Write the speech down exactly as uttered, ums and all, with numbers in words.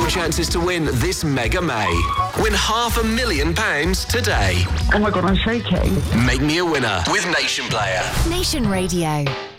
your chances to win this Mega May. Win half a million pounds today. Oh my God, I'm shaking. Make me a winner with Nation Player. Nation Radio.